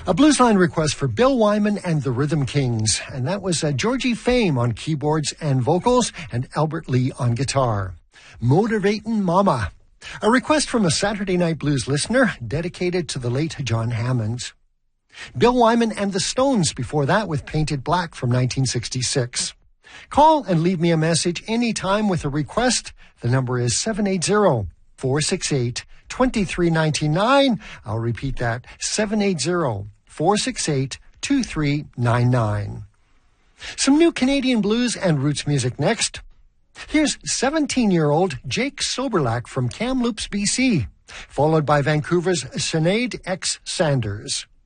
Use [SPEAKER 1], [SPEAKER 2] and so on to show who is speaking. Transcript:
[SPEAKER 1] A bluesline request for Bill Wyman and the Rhythm Kings, and that was Georgie Fame on keyboards and vocals and Albert Lee on guitar. Motivatin' Mama, a request from a Saturday Night Blues listener dedicated to the late John Hammond. Bill Wyman and the Stones before that with Painted Black from 1966. Call and leave me a message anytime with a request. The number is 780-468-2399. I'll repeat that, 780-468-2399. Some new Canadian blues and roots music next. Here's 17-year-old Jake Soberlak from Kamloops, BC, followed by Vancouver's Sinead X. Sanders.